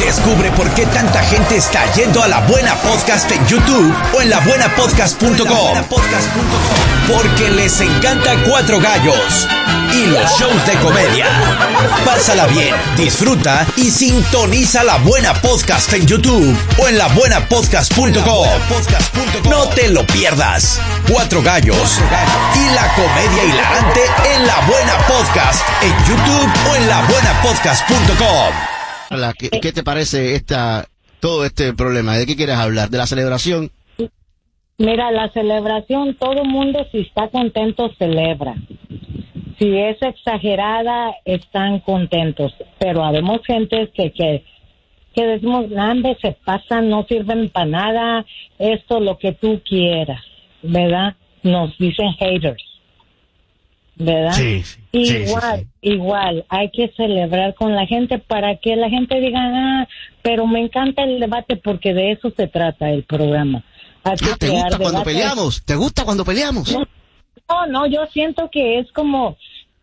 Descubre por qué tanta gente está yendo a La Buena Podcast en YouTube o en labuenapodcast.com. Porque les encanta Cuatro Gallos y los shows de comedia. Pásala bien, disfruta y sintoniza La Buena Podcast en YouTube o en labuenapodcast.com. No te lo pierdas. Cuatro Gallos y la comedia hilarante en La Buena Podcast en YouTube o en labuenapodcast.com. ¿Qué te parece todo este problema? ¿De qué quieres hablar? ¿De la celebración? Mira, la celebración, todo el mundo si está contento celebra. Si es exagerada, están contentos. Pero habemos gente que decimos, "Ande, se pasan, no sirven para nada, esto, lo que tú quieras", ¿verdad? Nos dicen haters, ¿verdad? Sí. Igual, hay que celebrar con la gente para que la gente diga, pero me encanta el debate porque de eso se trata el programa. ¿Te gusta cuando peleamos? ¿Te gusta cuando peleamos? No, yo siento que es como,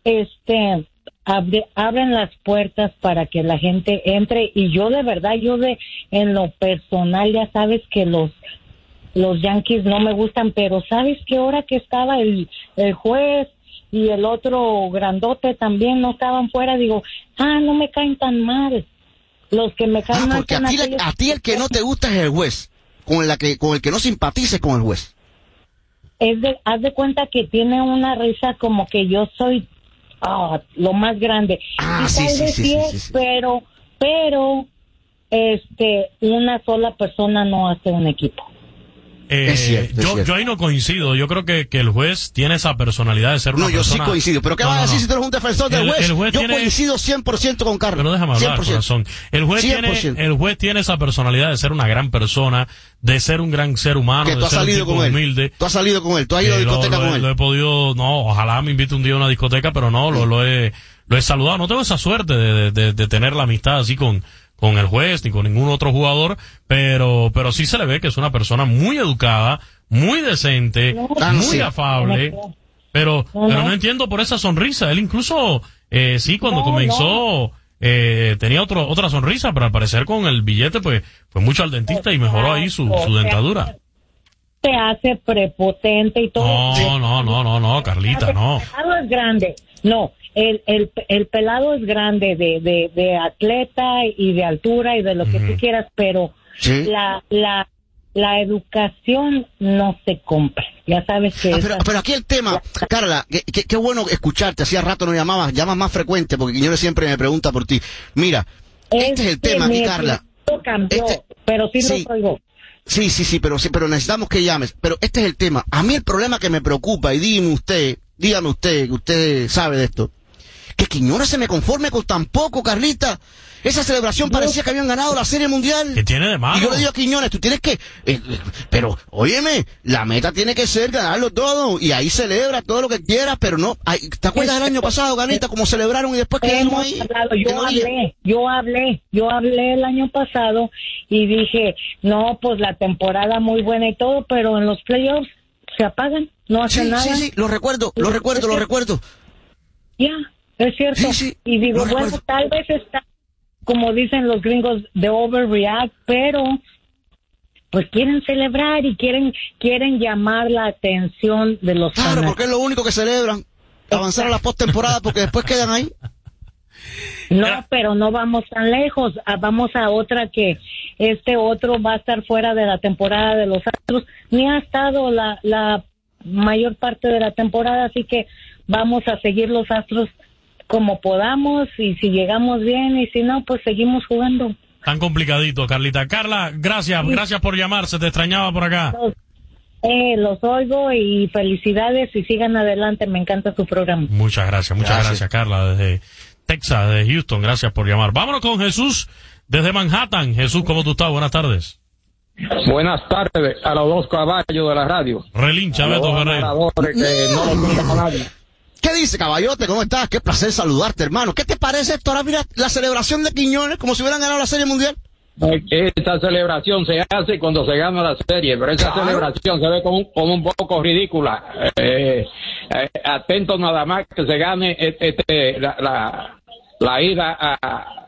abren las puertas para que la gente entre, y yo de verdad, en lo personal, ya sabes que los Yankees no me gustan, pero ¿sabes qué? Hora que estaba el juez y el otro grandote también no estaban fuera, digo, no me caen tan mal. Los que me caen mal porque a ti el que no te gusta es el juez, con el que no simpatices con el juez. Haz de cuenta que tiene una risa como que yo soy lo más grande. Sí, pero una sola persona no hace un equipo. Es cierto. Yo ahí no coincido. Yo creo que el juez tiene esa personalidad de ser una persona... No, yo sí coincido. ¿Pero qué vas a decir si tú eres un defensor del juez? Yo coincido 100% con Carlos. Pero déjame hablar, 100%. corazón. El juez tiene esa personalidad de ser una gran persona, de ser un gran ser humano, de ser un tipo humilde. Tú has salido con él. Tú has ido a discoteca con él. Lo he podido... No, ojalá me invite un día a una discoteca, pero no, lo he saludado. No tengo esa suerte de tener la amistad así con el juez ni con ningún otro jugador, pero sí se le ve que es una persona muy educada, muy decente, muy afable, pero no entiendo por esa sonrisa. Él incluso, cuando comenzó, tenía otra sonrisa, pero al parecer con el billete, pues, fue mucho al dentista y mejoró ahí su dentadura. Se hace prepotente y todo. No, Carlita, no. El pelado es grande. No, el pelado es grande de atleta y de altura y de lo que tú quieras, pero ¿sí? la educación no se compra. Ya sabes que... Pero aquí el tema, Carla, qué bueno escucharte. Hacía rato no llamas más frecuente porque Quiñones siempre me pregunta por ti. Mira, este es el tema aquí, Carla. Cambió, pero sí lo oigo. Sí, pero necesitamos que llames. Pero este es el tema. A mí el problema que me preocupa, y dígame usted, que usted sabe de esto, que Quiñones se me conforme con tan poco, Carlita. Esa celebración parecía que habían ganado la Serie Mundial. ¿Qué tiene de malo? Y yo le digo a Quiñones, tú tienes que... pero, óyeme, la meta tiene que ser ganarlo todo, y ahí celebra todo lo que quieras, pero no... ¿Te acuerdas del año pasado, Carlita, cómo celebraron y después quedamos ahí? Yo hablé el año pasado y dije, no, pues la temporada muy buena y todo, pero en los playoffs se apagan, no hacen nada. Sí, lo recuerdo. Ya, es cierto. Sí, y digo, bueno, tal vez está, como dicen los gringos, de overreact, pero pues quieren celebrar y quieren llamar la atención de los fanáticos. Claro, porque es lo único que celebran, avanzar a la postemporada, porque después quedan ahí. No, pero no vamos tan lejos, vamos a otra que otro va a estar fuera de la temporada de los Astros, ni ha estado la mayor parte de la temporada, así que vamos a seguir los Astros como podamos, y si llegamos bien, y si no, pues seguimos jugando. Tan complicadito, Carlita. Carla, gracias por llamar, se te extrañaba por acá. Los oigo y felicidades y sigan adelante, me encanta su programa. Muchas gracias, Carla, desde Texas, desde Houston, gracias por llamar. Vámonos con Jesús desde Manhattan. Jesús, ¿cómo tú estás? Buenas tardes. Buenas tardes a los dos caballos de la radio. Relincha, Beto Guerrero. Que no lo toca nadie. ¿Qué dice, caballote? ¿Cómo estás? Qué placer saludarte, hermano. ¿Qué te parece esto? Ahora mira la celebración de Quiñones, como si hubieran ganado la Serie Mundial. Esta celebración se hace cuando se gana la serie, pero esa celebración se ve como un poco ridícula. Atento nada más que se gane la ida